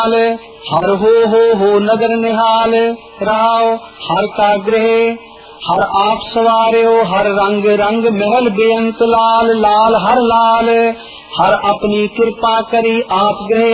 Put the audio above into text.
हर हो नगर निहाल। रहाओ हर का गृह हर आप सवार्यो, हर रंग रंग महल बेअंत लाल। लाल हर लाल हर अपनी कृपा करी आप गृह